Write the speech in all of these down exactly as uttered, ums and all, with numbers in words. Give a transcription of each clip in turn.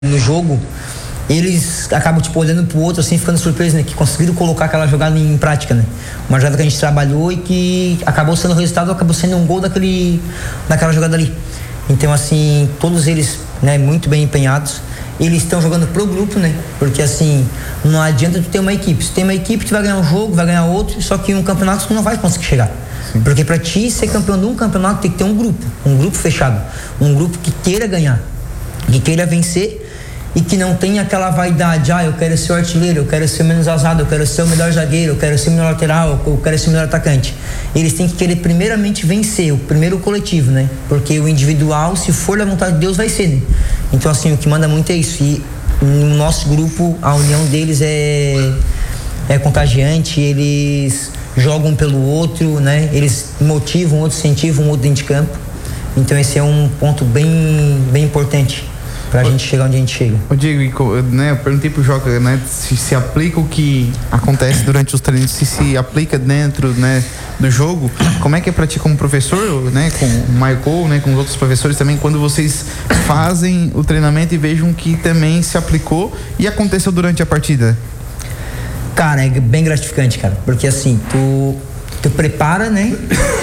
no jogo, eles acabam tipo olhando pro outro assim, ficando surpresos, né, que conseguiram colocar aquela jogada em prática, né? Uma jogada que a gente trabalhou e que acabou sendo o resultado, acabou sendo um gol daquele, daquela jogada ali. Então assim, todos eles, né, muito bem empenhados. Eles estão jogando pro grupo, né? Porque assim, não adianta tu ter uma equipe. Se tem uma equipe, tu vai ganhar um jogo, vai ganhar outro, só que um campeonato tu não vai conseguir chegar. Sim. Porque pra ti ser campeão de um campeonato tem que ter um grupo, um grupo fechado, um grupo que queira ganhar, que queira vencer e que não tenha aquela vaidade, ah, eu quero ser o artilheiro, eu quero ser o menos azado, eu quero ser o melhor zagueiro, eu quero ser o melhor lateral, eu quero ser o melhor atacante. Eles têm que querer primeiramente vencer, o primeiro coletivo, né? Porque o individual, se for da vontade de Deus, vai ser, né? Então assim, o que manda muito é isso. E no nosso grupo, a união deles é, é contagiante, eles jogam um pelo outro, né? Eles motivam, outro incentivam, um outro dentro de campo. Então esse é um ponto bem, bem importante pra gente chegar onde a gente chega. Ô Diego, né, eu perguntei pro Joca, né, se se aplica o que acontece durante os treinos, se se aplica dentro, né, do jogo. Como é que é pra ti como professor, né, com o Michael, né, com os outros professores também, quando vocês fazem o treinamento e vejam que também se aplicou e aconteceu durante a partida? Cara, é bem gratificante, cara, porque assim, tu, tu prepara, né,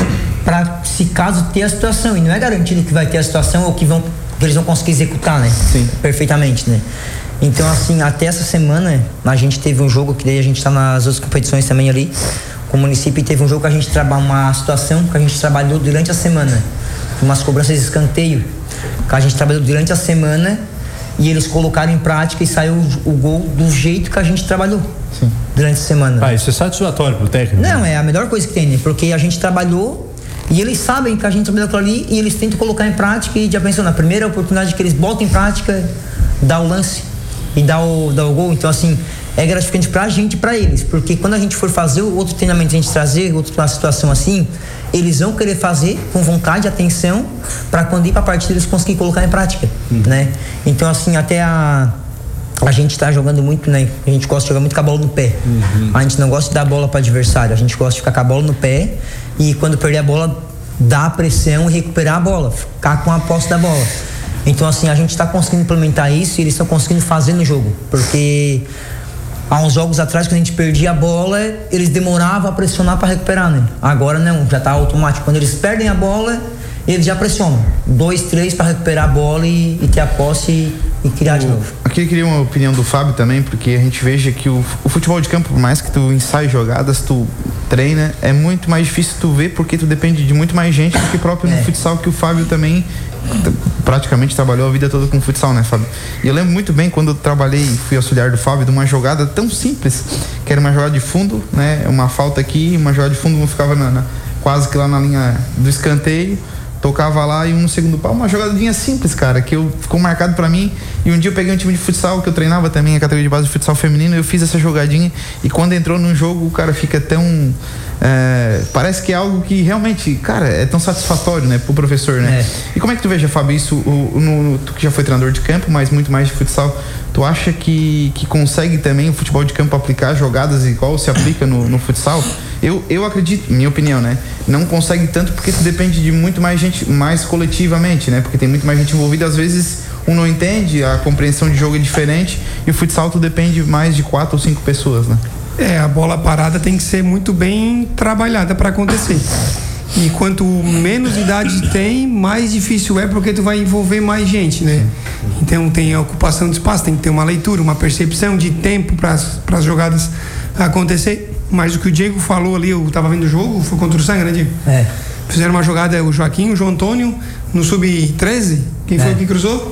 pra se caso ter a situação, e não é garantido que vai ter a situação ou que vão que eles vão conseguir executar, né? Sim. Perfeitamente, né? Então, assim, até essa semana a gente teve um jogo que daí a gente tá nas outras competições também ali com o município, e teve um jogo que a gente trabalhou, uma situação que a gente trabalhou durante a semana, umas cobranças de escanteio que a gente trabalhou durante a semana e eles colocaram em prática e saiu o, o gol do jeito que a gente trabalhou. Sim. Durante a semana. Ah, isso é satisfatório pro técnico? Não, é a melhor coisa que tem, né? Porque a gente trabalhou e eles sabem que a gente trabalhou aquilo ali e eles tentam colocar em prática, e já pensou, na primeira oportunidade que eles botam em prática, dá o lance e dá o, dá o gol. Então assim, é gratificante pra gente e pra eles, porque quando a gente for fazer o outro treinamento, a gente trazer outra situação assim, eles vão querer fazer com vontade, atenção, pra quando ir pra partida eles conseguirem colocar em prática, uhum. né? Então assim, até a a gente tá jogando muito, né? A gente gosta de jogar muito com a bola no pé. Uhum. A gente não gosta de dar a bola para adversário, a gente gosta de ficar com a bola no pé e quando perder a bola, dar a pressão e recuperar a bola, ficar com a posse da bola. Então assim, a gente tá conseguindo implementar isso e eles estão conseguindo fazer no jogo, porque há uns jogos atrás, quando a gente perdia a bola, eles demoravam a pressionar para recuperar, né? Agora não, já tá automático. Quando eles perdem a bola, eles já pressionam. Dois, três para recuperar a bola e, e ter a posse e, e criar o, de novo. Aqui eu queria uma opinião do Fábio também, porque a gente veja que o, o futebol de campo, por mais que tu ensaie jogadas, tu treina, é muito mais difícil tu ver, porque tu depende de muito mais gente do que próprio é. no futsal, que o Fábio também praticamente trabalhou a vida toda com futsal, né, Fábio? E eu lembro muito bem quando eu trabalhei, fui auxiliar do Fábio, de uma jogada tão simples, que era uma jogada de fundo, né, uma falta aqui, uma jogada de fundo, um ficava na, na, quase que lá na linha do escanteio, tocava lá e um no segundo pau, uma jogadinha simples, cara, que eu, ficou marcado pra mim. E um dia eu peguei um time de futsal que eu treinava também, a categoria de base de futsal feminino, eu fiz essa jogadinha e quando entrou no jogo o cara fica tão é, parece que é algo que realmente, cara, é tão satisfatório, né, pro professor, né? É. E como é que tu veja, Fábio, isso, o, no, tu que já foi treinador de campo, mas muito mais de futsal, tu acha que, que consegue também o futebol de campo aplicar jogadas igual se aplica no, no futsal? Eu, eu acredito, minha opinião, né? Não consegue tanto porque tu depende de muito mais gente, mais coletivamente, né? Porque tem muito mais gente envolvida, às vezes um não entende, a compreensão de jogo é diferente e o futsal tu depende mais de quatro ou cinco pessoas, né? É, a bola parada tem que ser muito bem trabalhada para acontecer. E quanto menos idade tem, mais difícil é, porque tu vai envolver mais gente, né? Então tem a ocupação de espaço, tem que ter uma leitura, uma percepção de tempo para as jogadas acontecer. Mas o que o Diego falou ali, eu tava vendo o jogo, foi contra o Sangue, né, Diego? É. Fizeram uma jogada, o Joaquim, o João Antônio, no sub treze. Quem foi é. que cruzou?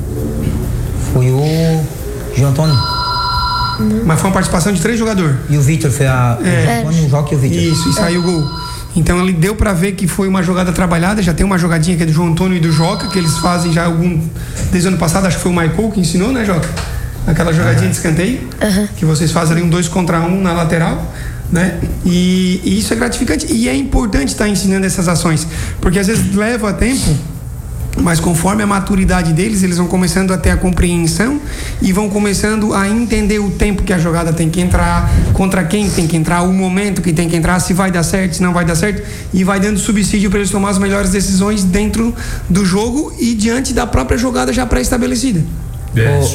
Foi o João Antônio. Não. Mas foi uma participação de três jogadores. E o Vitor, foi a, é. o João Antônio, o Joca e o Vitor. Isso, e saiu o gol. Então ele deu pra ver que foi uma jogada trabalhada, já tem uma jogadinha que é do João Antônio e do Joca, que eles fazem já algum, desde o ano passado, acho que foi o Michael que ensinou, né, Joca? Aquela jogadinha uhum. de escanteio, uhum. que vocês fazem ali um dois contra um na lateral, né? E, e isso é gratificante e é importante estar ensinando essas ações, porque às vezes leva tempo, mas conforme a maturidade deles, eles vão começando a ter a compreensão e vão começando a entender o tempo que a jogada tem que entrar, contra quem tem que entrar, o momento que tem que entrar, se vai dar certo, se não vai dar certo, e vai dando subsídio para eles tomar as melhores decisões dentro do jogo e diante da própria jogada já pré-estabelecida. É.